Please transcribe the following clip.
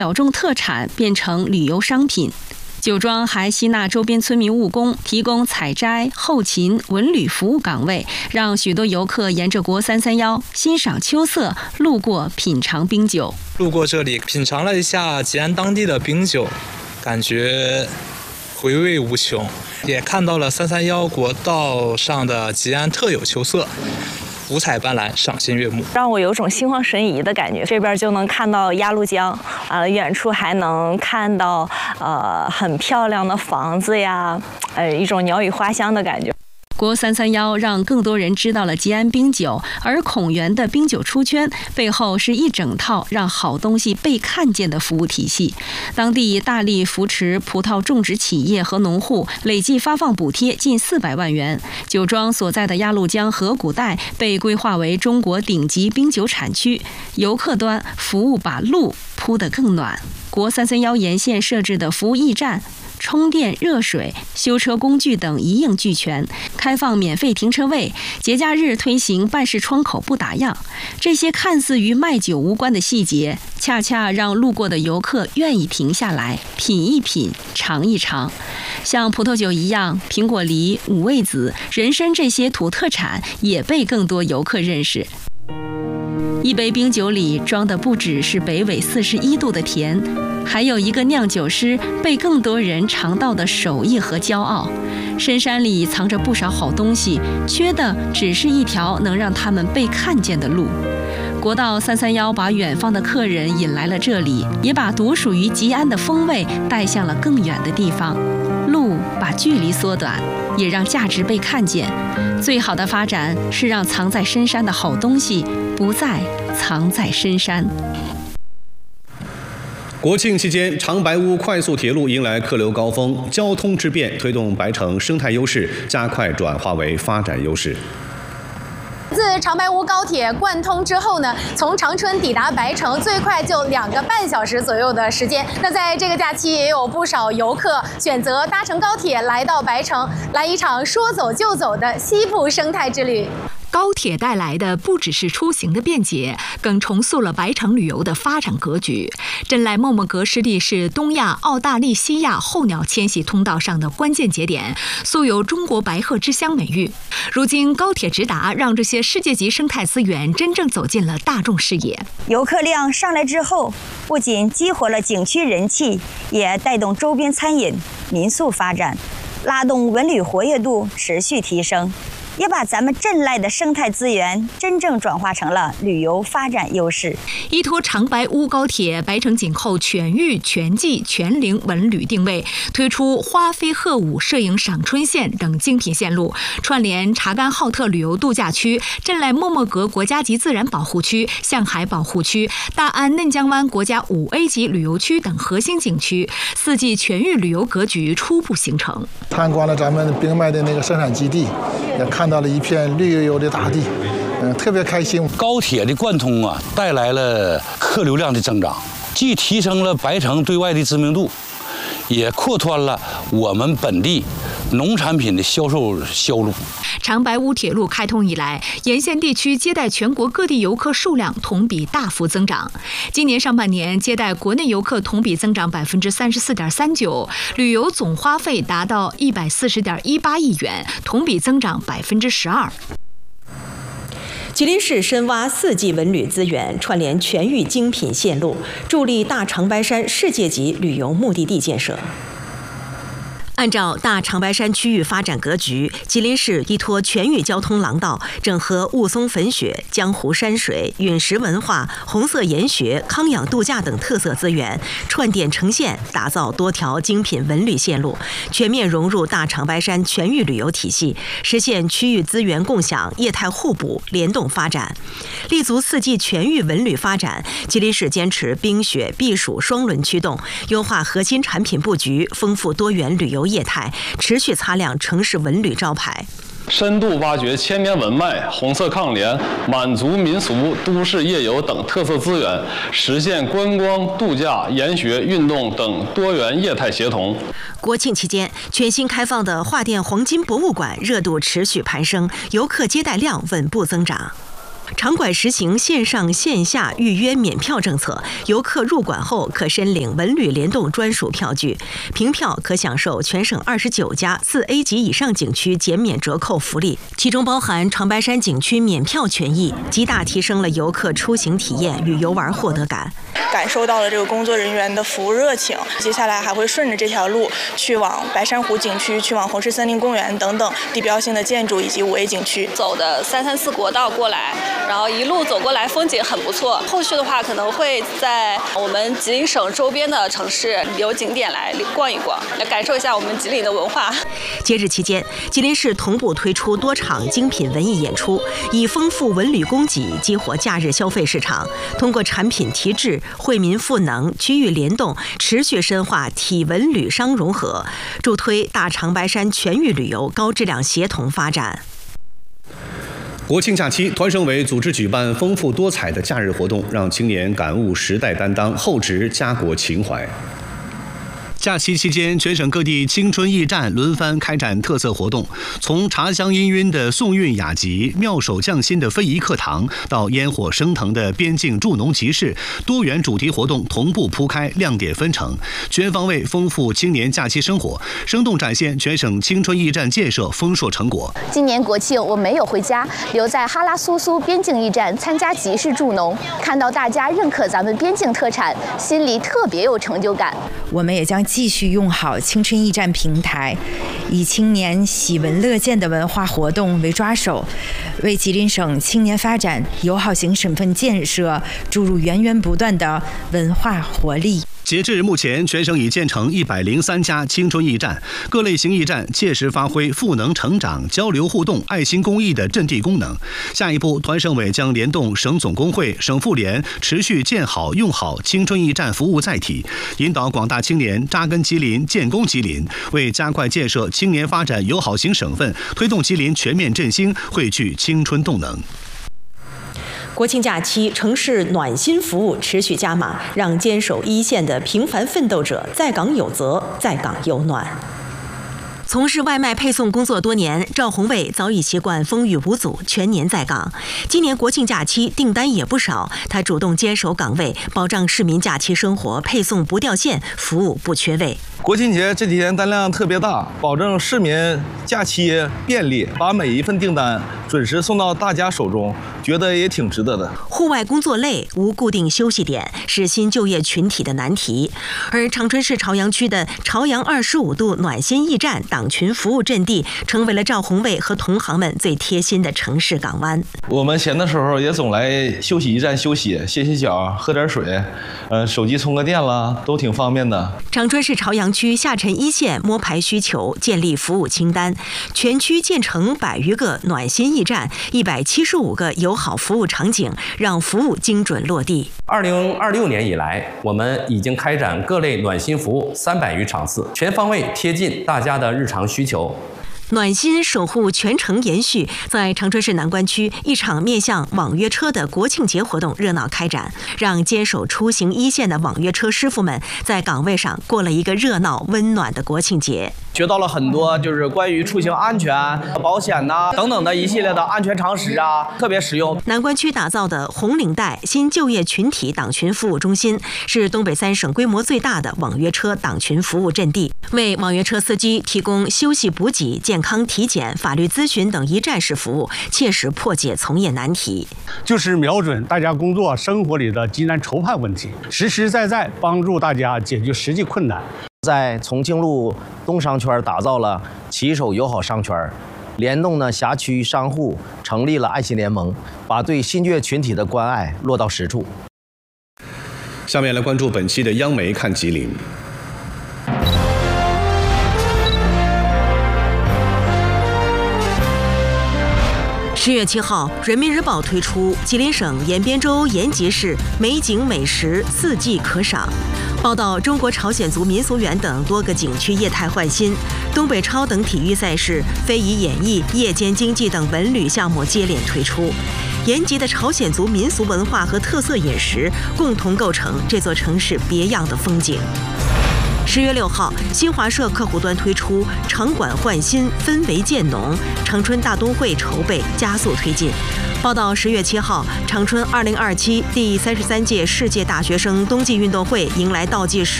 小众特产变成旅游商品。酒庄还吸纳周边村民务工，提供采摘、后勤、文旅服务岗位，让许多游客沿着国331欣赏秋色，路过品尝冰酒。 路过这里，品尝了一下吉安当地的冰酒，感觉回味无穷，也看到了331国道上的吉安特有秋色。五彩斑斓，赏心悦目， 让我有种心旷神怡的感觉。这边就能看到鸭绿江，远处还能看到很漂亮的房子呀，一种鸟语花香的感觉。 国331让更多人知道了吉安冰酒，而孔园的冰酒出圈背后是一整套让好东西被看见的服务体系。当地大力扶持葡萄种植企业和农户，累计发放补贴近400万元。酒庄所在的鸭绿江河谷带被规划为中国顶级冰酒产区，游客端服务把路铺得更暖。国331沿线设置的服务驿站、充电、热水、修车工具等一应俱全，开放免费停车位，节假日推行办事窗口不打烊。这些看似与卖酒无关的细节，恰恰让路过的游客愿意停下来品一品、尝一尝。像葡萄酒一样，苹果梨、五味子、人参这些土特产也被更多游客认识。一杯冰酒里装的不只是北纬41度的甜，还有一个酿酒师被更多人尝到的手艺和骄傲。深山里藏着不少好东西，缺的只是一条能让他们被看见的路。国道331把远方的客人引来了这里，也把独属于吉安的风味带向了更远的地方。路把距离缩短，也让价值被看见。最好的发展是让藏在深山的好东西不再藏在深山。 国庆期间，长白屋快速铁路迎来客流高峰，交通之便推动白城生态优势加快转化为发展优势。 自长白屋高铁贯通之后呢，从长春抵达白城最快就2个半小时左右的时间。那在这个假期，也有不少游客选择搭乘高铁来到白城，来一场说走就走的西部生态之旅。 高铁带来的不只是出行的便捷，更重塑了白城旅游的发展格局。镇濑默默阁湿地是东亚、澳大利西亚候鸟迁徙通道上的关键节点，素有中国白鹤之乡美誉。如今高铁直达，让这些世界级生态资源真正走进了大众视野。 游客量上来之后，不仅激活了景区人气，也带动周边餐饮、民宿发展，拉动文旅活跃度持续提升。也把咱们镇濑的生态资源真正转化成了旅游发展优势。 依托长白屋高铁，白城紧扣全域、全季、全龄文旅定位，推出花飞鹤舞、摄影赏春线等精品线路，串联查干浩特旅游度假区、镇濑默默阁国家级自然保护区、象海保护区、大安嫩江湾国家5A 级旅游区等核心景区，4季全域旅游格局初步形成。 参观了咱们冰麦的那个生产基地，也看到了一片绿油油的大地，特别开心。 高铁的贯通啊，带来了客流量的增长，既提升了白城对外的知名度，也扩宽了我们本地农产品的销路。 长白屋铁路开通以来，沿线地区接待全国各地游客数量同比大幅增长。今年上半年接待国内游客同比增长34.39%，旅游总花费达到140.18亿元，同比增长12%。 吉林市深挖4季文旅资源，串联全域精品线路，助力大长白山世界级旅游目的地建设。按照大长白山区域发展格局，吉林市依托全域交通廊道，整合雾凇粉雪、江湖山水、陨石文化、红色研学、康养度假等特色资源，串点成线，打造多条精品文旅线路，全面融入大长白山全域旅游体系，实现区域资源共享、业态互补、联动发展。立足4季全域文旅发展，吉林市坚持冰雪避暑双轮驱动，优化核心产品布局，丰富多元旅游业态，持续擦亮城市文旅招牌。 深度挖掘千年文脉、红色抗联、满族民俗、都市夜游等特色资源，实现观光、度假、研学、运动等多元业态协同。 国庆期间，全新开放的桦甸黄金博物馆热度持续攀升，游客接待量稳步增长。 场馆实行线上线下预约免票政策，游客入馆后可申领文旅联动专属票据，凭票可享受全省29家4A 级以上景区减免折扣福利，其中包含长白山景区免票权益，极大提升了游客出行体验与游玩获得感。 感受到了这个工作人员的服务热情，接下来还会顺着这条路去往白山湖景区，去往红石森林公园等等地标性的建筑以及5A 景区。 走的334国道过来，然后一路走过来风景很不错。后续的话可能会在我们吉林省周边的城市旅游景点来逛一逛，来感受一下我们吉林的文化。 节日期间，吉林市同步推出多场精品文艺演出，以丰富文旅供给激活假日消费市场，通过产品提质、惠民赋能、区域联动，持续深化体文旅商融合，助推大长白山全域旅游高质量协同发展。 国庆假期，团省委组织举办丰富多彩的假日活动，让青年感悟时代担当，厚植家国情怀。假期期间，全省各地青春驿站轮番开展特色活动，从茶香氤氲的宋韵雅集、妙手匠心的非遗课堂，到烟火升腾的边境助农集市，多元主题活动同步铺开，亮点纷呈，全方位丰富青年假期生活，生动展现全省青春驿站建设丰硕成果。 今年国庆我没有回家，留在哈拉苏苏边境驿站参加集市助农，看到大家认可咱们边境特产，心里特别有成就感。 我们也将继续用好青春驿站平台，以青年喜闻乐见的文化活动为抓手，为吉林省青年发展友好型省份建设注入源源不断的文化活力。 截至目前，全省已建成103家青春驿站，各类型驿站切实发挥赋能成长、交流互动、爱心公益的阵地功能。下一步，团省委将联动省总工会、省妇联，持续建好用好青春驿站服务载体，引导广大青年扎根吉林、建功吉林，为加快建设青年发展友好型省份，推动吉林全面振兴，汇聚青春动能。 国庆假期，城市暖心服务持续加码，让坚守一线的平凡奋斗者在岗有责，在岗有暖。从事外卖配送工作多年，赵宏伟早已习惯风雨无阻，全年在岗。今年国庆假期订单也不少，他主动坚守岗位，保障市民假期生活配送不掉线，服务不缺位。 国庆节这几天单量特别大，保证市民假期便利，把每一份订单准时送到大家手中，觉得也挺值得的。 户外工作累，无固定休息点，是新就业群体的难题。而长春市朝阳区的朝阳25度暖心驿站党群服务阵地，成为了赵宏伟和同行们最贴心的城市港湾。 我们闲的时候也总来休息驿站休息，歇歇脚，喝点水，手机充个电啦，都挺方便的。 长春市朝阳区下沉一线摸排需求，建立服务清单，全区建成100余个暖心驿站，175个友好服务场景，让服务精准落地。 2026年以来，我们已经开展各类暖心服务300余场次，全方位贴近大家的日常需求。 暖心守护全程延续，在长春市南关区，一场面向网约车的国庆节活动热闹开展，让坚守出行一线的网约车师傅们在岗位上过了一个热闹温暖的国庆节。 学到了很多，就是关于出行安全、保险等等的一系列的安全常识特别实用。 南关区打造的红领带新就业群体党群服务中心，是东北3省规模最大的网约车党群服务阵地，为网约车司机提供休息补给、健康体检、法律咨询等一站式服务，切实破解从业难题。 就是瞄准大家工作生活里的急难愁盼问题，实实在在帮助大家解决实际困难。 在重庆路东商圈打造了骑手友好商圈，联动呢辖区商户成立了爱心联盟，把对新就业群体的关爱落到实处。 下面来关注本期的央媒看吉林。 10月7号，《人民日报》推出吉林省延边州延吉市美景美食4季可赏，报道中国朝鲜族民俗园等多个景区业态焕新，东北超等体育赛事、非遗演艺、夜间经济等文旅项目接连推出。延吉的朝鲜族民俗文化和特色饮食，共同构成这座城市别样的风景。 10月6号，新华社客户端推出场馆焕新，氛围渐浓，长春大都会筹备加速推进。报道10月7号，长春2027第33届世界大学生冬季运动会迎来倒计时